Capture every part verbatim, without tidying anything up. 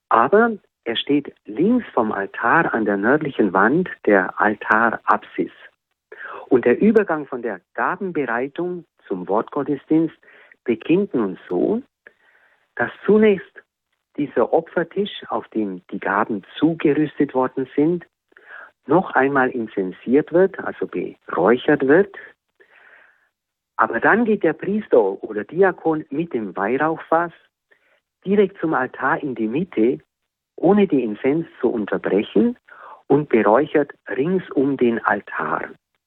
Aber er steht links vom Altar an der nördlichen Wand der Altarapsis. Und der Übergang von der Gabenbereitung zum Wortgottesdienst beginnt nun so, dass zunächst dieser Opfertisch, auf dem die Gaben zugerüstet worden sind, noch einmal inzensiert wird, also beräuchert wird. Aber dann geht der Priester oder Diakon mit dem Weihrauchfass direkt zum Altar in die Mitte, ohne die Inzens zu unterbrechen, und beräuchert rings um den Altar.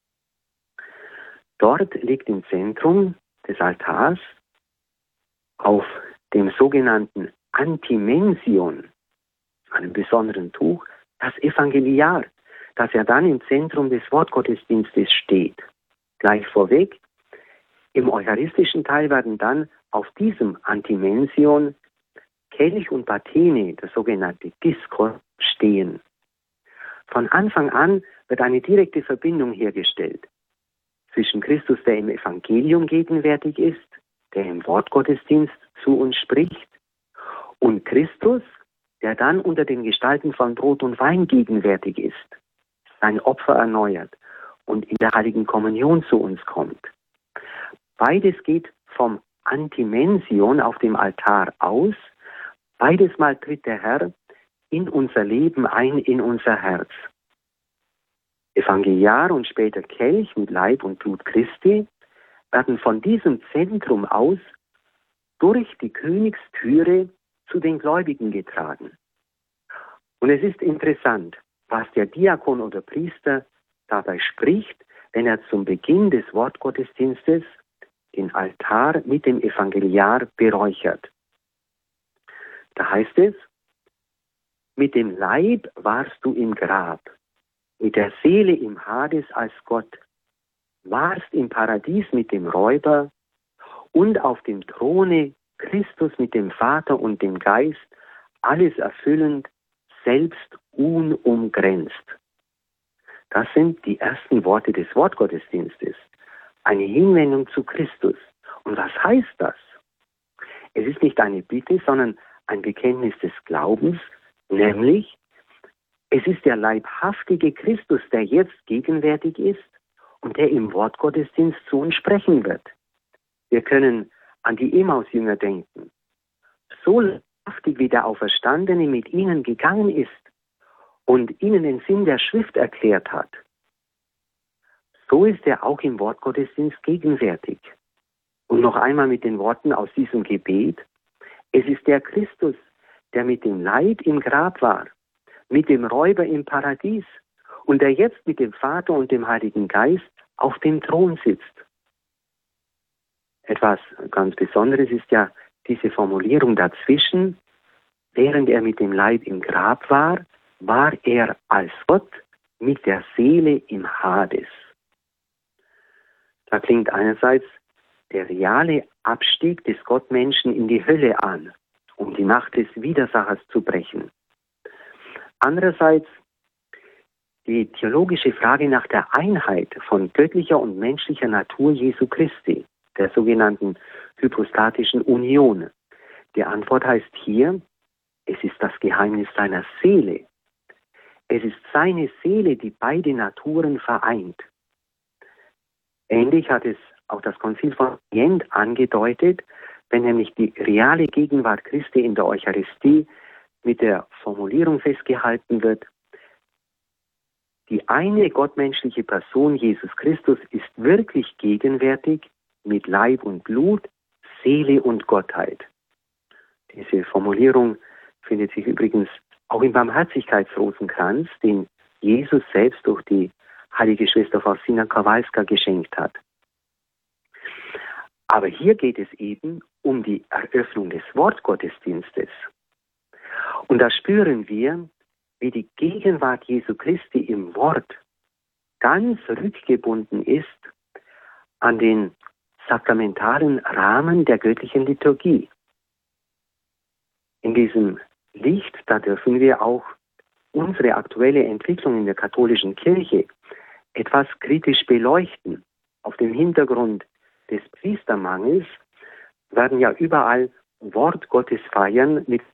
Dort liegt im Zentrum des Altars auf dem sogenannten Antimension, einem besonderen Tuch, das Evangeliar, das ja dann im Zentrum des Wortgottesdienstes steht. Gleich vorweg, im eucharistischen Teil werden dann auf diesem Antimension Kelch und Patene, das sogenannte Diskos, stehen. Von Anfang an wird eine direkte Verbindung hergestellt zwischen Christus, der im Evangelium gegenwärtig ist, der im Wortgottesdienst zu uns spricht, und Christus, der dann unter den Gestalten von Brot und Wein gegenwärtig ist, sein Opfer erneuert und in der Heiligen Kommunion zu uns kommt. Beides geht vom Antimension auf dem Altar aus. Beides Mal tritt der Herr in unser Leben ein, in unser Herz. Evangeliar und später Kelch mit Leib und Blut Christi werden von diesem Zentrum aus durch die Königstüre zu den Gläubigen getragen. Und es ist interessant, was der Diakon oder Priester dabei spricht, wenn er zum Beginn des Wortgottesdienstes den Altar mit dem Evangeliar beräuchert. Da heißt es: Mit dem Leib warst du im Grab, mit der Seele im Hades als Gott, warst im Paradies mit dem Räuber und auf dem Throne Christus mit dem Vater und dem Geist, alles erfüllend, selbst unumgrenzt. Das sind die ersten Worte des Wortgottesdienstes. Eine Hinwendung zu Christus. Und was heißt das? Es ist nicht eine Bitte, sondern ein Bekenntnis des Glaubens, nämlich es ist der leibhaftige Christus, der jetzt gegenwärtig ist und der im Wortgottesdienst zu uns sprechen wird. Wir können an die Emmaus-Jünger denken. So leibhaftig wie der Auferstandene mit ihnen gegangen ist und ihnen den Sinn der Schrift erklärt hat, so ist er auch im Wortgottesdienst gegenwärtig. Und noch einmal mit den Worten aus diesem Gebet: Es ist der Christus, der mit dem Leib im Grab war, mit dem Räuber im Paradies und der jetzt mit dem Vater und dem Heiligen Geist auf dem Thron sitzt. Etwas ganz Besonderes ist ja diese Formulierung dazwischen: Während er mit dem Leib im Grab war, war er als Gott mit der Seele im Hades. Da klingt einerseits der reale Abstieg des Gottmenschen in die Hölle an, um die Macht des Widersachers zu brechen. Andererseits die theologische Frage nach der Einheit von göttlicher und menschlicher Natur Jesu Christi, der sogenannten hypostatischen Union. Die Antwort heißt hier: Es ist das Geheimnis seiner Seele. Es ist seine Seele, die beide Naturen vereint. Ähnlich hat es auch das Konzil von Trient angedeutet, wenn nämlich die reale Gegenwart Christi in der Eucharistie mit der Formulierung festgehalten wird: Die eine gottmenschliche Person, Jesus Christus, ist wirklich gegenwärtig mit Leib und Blut, Seele und Gottheit. Diese Formulierung findet sich übrigens auch im Barmherzigkeitsrosenkranz, den Jesus selbst durch die heilige Schwester Faustina Kowalska geschenkt hat. Aber hier geht es eben um die Eröffnung des Wortgottesdienstes. Und da spüren wir, wie die Gegenwart Jesu Christi im Wort ganz rückgebunden ist an den sakramentalen Rahmen der göttlichen Liturgie. In diesem Licht, da dürfen wir auch unsere aktuelle Entwicklung in der katholischen Kirche etwas kritisch beleuchten. Auf dem Hintergrund des Priestermangels werden ja überall Wortgottesfeiern mit